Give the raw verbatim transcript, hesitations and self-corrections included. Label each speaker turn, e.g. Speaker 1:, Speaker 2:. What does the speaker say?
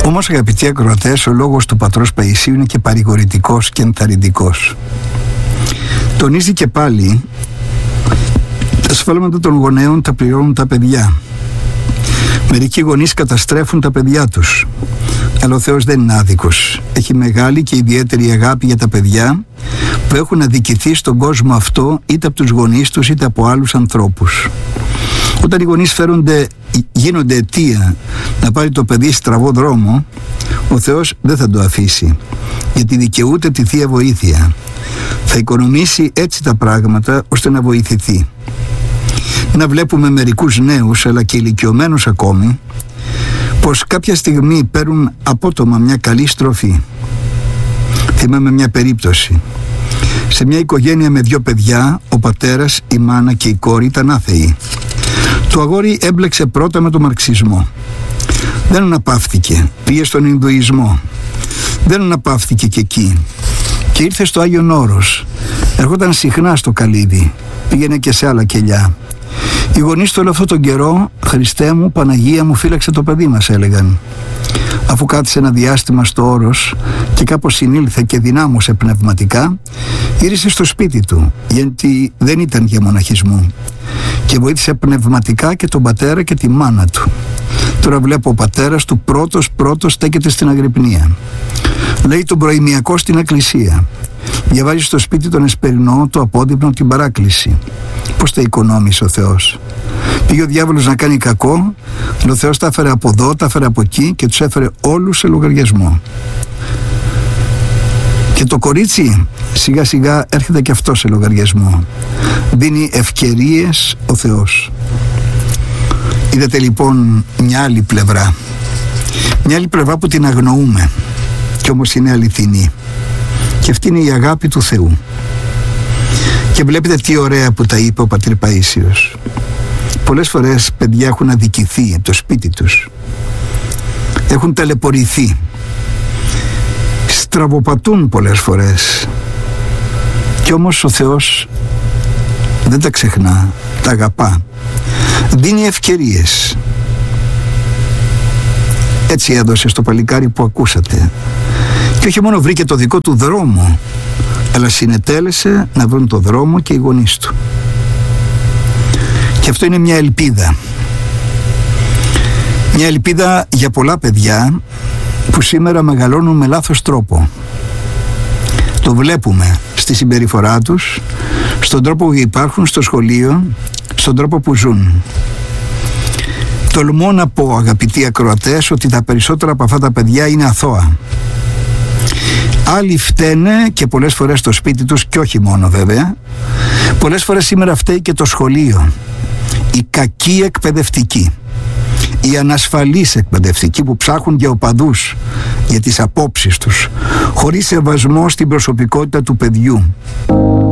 Speaker 1: Όμως, αγαπητοί ακροατές, ο λόγος του πατρός Παΐσιου είναι και παρηγορητικός και ενθαρρυντικός. Τονίζει και πάλι: τα σφάλματα των γονέων τα πληρώνουν τα παιδιά. Μερικοί γονείς καταστρέφουν τα παιδιά τους, αλλά ο Θεός δεν είναι άδικος. Έχει μεγάλη και ιδιαίτερη αγάπη για τα παιδιά που έχουν αδικηθεί στον κόσμο αυτό, είτε από τους γονείς τους είτε από άλλους ανθρώπους. Όταν οι γονείς φέρονται, γίνονται αιτία να πάρει το παιδί στραβό δρόμο, ο Θεός δεν θα το αφήσει, γιατί δικαιούται τη Θεία Βοήθεια. Θα οικονομήσει έτσι τα πράγματα ώστε να βοηθηθεί. Να βλέπουμε μερικούς νέους, αλλά και ηλικιωμένους ακόμη, πως κάποια στιγμή παίρνουν απότομα μια καλή στροφή. Θυμάμαι μια περίπτωση. Σε μια οικογένεια με δύο παιδιά, ο πατέρας, η μάνα και η κόρη ήταν άθεοι. Το αγόρι έμπλεξε πρώτα με τον μαρξισμό. Δεν αναπαύθηκε, πήγε στον Ινδουισμό. Δεν αναπαύθηκε και εκεί. Και ήρθε στο Άγιον Όρος. Ερχόταν συχνά στο Καλύδι. Πήγαινε και σε άλλα κελιά. Οι γονείς του όλο αυτόν τον καιρό: Χριστέ μου, Παναγία μου, φύλαξε το παιδί μας, έλεγαν. Αφού κάθισε ένα διάστημα στο Όρος και κάπως συνήλθε και δυνάμωσε πνευματικά, γύρισε στο σπίτι του, γιατί δεν ήταν για μοναχισμό, και βοήθησε πνευματικά και τον πατέρα και τη μάνα του. Τώρα βλέπω ο πατέρας του πρώτος πρώτος στέκεται στην αγρυπνία. Λέει τον προημιακό στην εκκλησία. Διαβάζει στο σπίτι τον εσπερινό, το απόδειπνο, την παράκληση. Πώς τα οικονόμησε ο Θεός? Πήγε ο διάβολος να κάνει κακό, αλλά ο Θεός τα έφερε από εδώ, τα έφερε από εκεί και τους έφερε όλους σε λογαριασμό. Και το κορίτσι σιγά σιγά έρχεται και αυτό σε λογαριασμό. Δίνει ευκαιρίες ο Θεός. Είδατε λοιπόν μια άλλη πλευρά. Μια άλλη πλευρά που την αγνοούμε και όμως είναι αληθινή. Και αυτή είναι η αγάπη του Θεού. Και βλέπετε τι ωραία που τα είπε ο πατήρ Παΐσιος. Πολλές φορές παιδιά έχουν αδικηθεί από το σπίτι τους. Έχουν ταλαιπωρηθεί. Στραβοπατούν πολλές φορές. Κι όμως ο Θεός δεν τα ξεχνά, τα αγαπά. Δίνει ευκαιρίες. Έτσι έδωσε στο παλικάρι που ακούσατε. Και όχι μόνο βρήκε το δικό του δρόμο, αλλά συνετέλεσε να βρουν το δρόμο και οι γονείς του. Και αυτό είναι μια ελπίδα. Μια ελπίδα για πολλά παιδιά που σήμερα μεγαλώνουν με λάθος τρόπο. Το βλέπουμε στη συμπεριφορά τους, στον τρόπο που υπάρχουν στο σχολείο, στον τρόπο που ζουν. Τολμώ να πω, αγαπητοί ακροατές, ότι τα περισσότερα από αυτά τα παιδιά είναι αθώα. Άλλοι φταίνε και πολλές φορές στο σπίτι τους, και όχι μόνο βέβαια. Πολλές φορές σήμερα φταίει και το σχολείο. Οι κακοί εκπαιδευτικοί, οι ανασφαλείς εκπαιδευτικοί που ψάχνουν για οπαδούς, για τις απόψεις τους, χωρίς σεβασμό στην προσωπικότητα του παιδιού.